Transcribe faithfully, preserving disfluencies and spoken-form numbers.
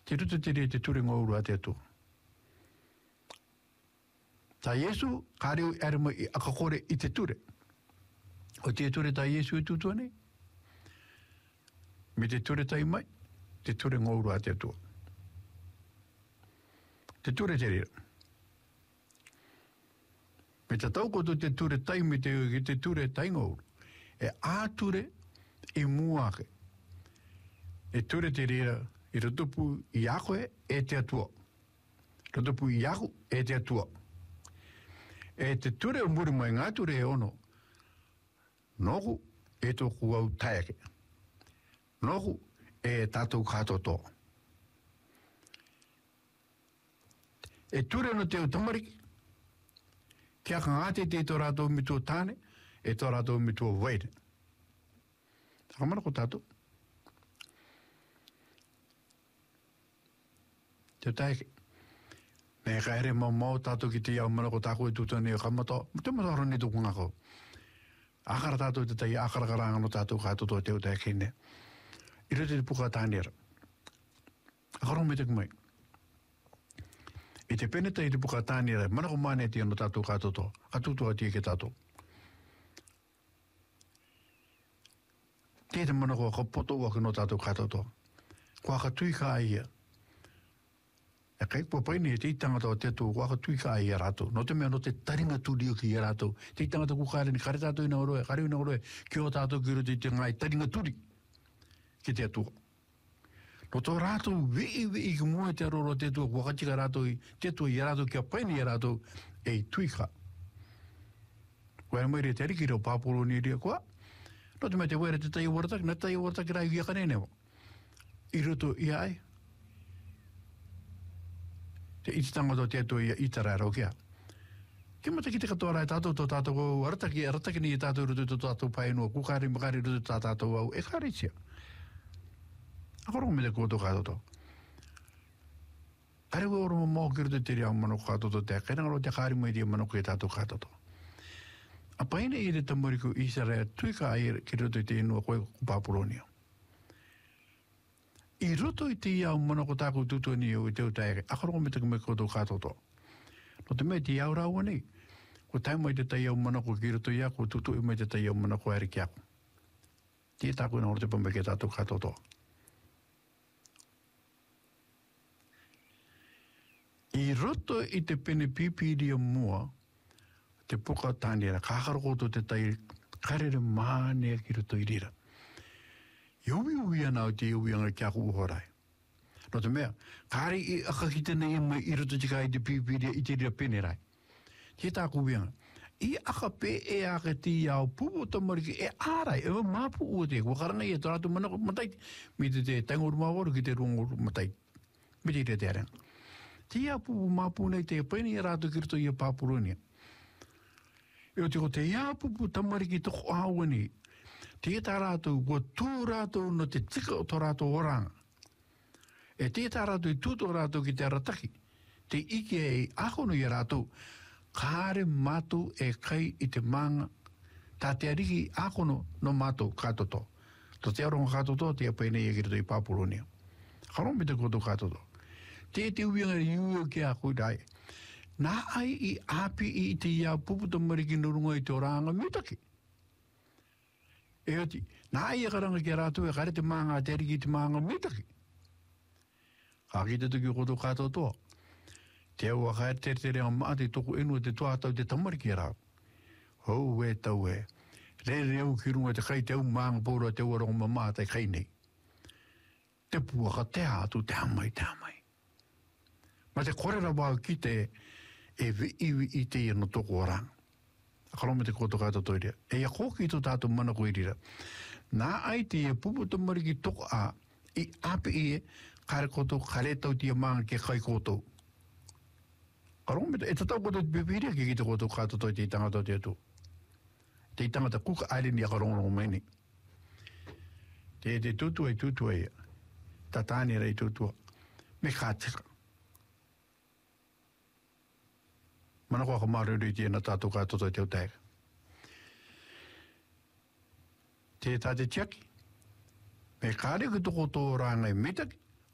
Te rutu te re te ture ngōuru a te atu. Tā Yesu, kāreo arima i akakore i te ture. O te ture tā Yesu i tutua nei. Me te ture tai mai, te ture ngōuru a te atua. Te ture te rira. Me te tau koto te ture tai me te, te ture tai ngōuru. E āture i muake. E ture te rira i rotopu i akoe e te atua. Rotopu i aku e te atua. E te ture o muri mai ngā ture e ono. Noku e tōku au taiake. Noku e tātou kātoto. E ture no te o tamariki. Kia ka ngāte te tō rātou mitua tāne, e tō rātou mitua waire. Takamana ko tātou. Te taike. Nē ka ere mau mau tātou ki te iau mana ko tāko e tūtane o kamata. Te mataro ni tōku ngako. Akara tātou te tai, akara karanga no tātou kātoto te o taike ne. Ira te puka tānera. Akaro me te kumai. I te peneta i te puka tānera, mana ko mane te ano tātou kātoto. Atutua tia ke tātou. Te te mana ko kapoto waka no tātou kātoto. Kua ka tui ka ia. E kai kua paini e te itangata o te tō, kua ka tui ka ia rātou. No te mea no te taringa tūrio ki ia rātou. Te itangata ku kāre ni kare tātou ina oroe, kare ina oroe, ki o tātou ki rote i te ngai taringa tūri. Ki te atua. No tō rātou wei wei ki mua te aroro te tua, kua katika rātou i te tua i rātou, kia paini i rātou, e i tui ka. Kua e maire te ariki reo pāporo ni ria kua. No te mea te wera te tai warataki, na tai warataki rai kia kanene wa. I roto i ai. Te ititanga tō te tua i itara rau kia. Ki mata ki te katoa rai tātou tō tātou au, arataki, arataki ni i tātou roto tō tātou painua, kukari makari roto tō tātou au, e kare tia. Akoro me te koto kātoto. Kare ua oro mo ki roto te rea mano kātoto te, kei nangaro te kāri mai tia mano ki tātou kātoto. A paine i re tamariku i sa rea tui ka ai ki roto te inua koe kupaporonia. I roto i te iau mana ko tākou tutua ni o i te utaere, akaro me te kume koto kātoto. No te mea te iau rau anei, ko tai mai te tai iau mana ko ki roto i ako, tutu i mai te tai iau mana ko ere ki ako. Te tākou ina oro te pamba ke tātou kātoto. I roto i te pene pipiria mua, te puka tānera, kākaro koto te tai karere mānea ki roto i rira. Iwi ui ana o te iwi anga kia ku uhorai. No te mea, kāre i akakita nei mai i roto tika i te pipiria i te rira pene rai. Te tā ku uianga. I aka pe e aka ti au pupo tamariki e ārai, e māpu ua te, kua karanga i e tāratu manako matai, mi te te tangoru mawaru ki te rungoru matai. Mi te te te arang. Te ia pupu māpu nei te pene i rātu ki roto i a pāpuronia. E o te ko te ia pupu tamariki toko āwani, te tā rātou, kua tū rātou no te tika o tō rātou oranga. E te tā rātou i tūtō rātou ki te arataki. Te ike e akono i rātou, kāre mātou e kai i te manga, tā te ariki akono no mātou kātoto. Tō te aronga kātoto, te apene i akirito i Pāpuronia. Karon me te koto kātoto. Te te uianga i uio ki a kui rai. Nā ai i api i te ia puputa mariki nurunga i te oranga mitaki. E ati, nā ia karanga ki rātou e kare te maanga te ariki te maanga mitaki. Ka ki te tuki koto kātou toa. Te au a kare te te rea maate toko enu te toa tau te tamariki e rāu. Hou e tau e. Re reu ki runga te kai te au maanga pōra te uaronga ma maate kai nei. Te puaka te atu te amai te amai. Ma te korera wau ki te e vi iwi i te ino toko oranga. Kalome te koto kātou toirea. E ia kōki tō tātou mana ko irira. Nā ai te e pupu te mariki toko a, i api i e, kare koto, kare tau tia maanga ke kai koto. Kalome te, e tatau koto te pepiria ki ki te koto kātou toi te i tangata te atu. Te i tangata kuka aileni a karongo maini. Te e te tutua i tutua ia. Tatani rei tutua. Me kātika. Mana kua ka maruru i tēnā tātou kātoto te utaiga. Te tāte tiaki. Me kāre ki toko tō rāngai mitaki.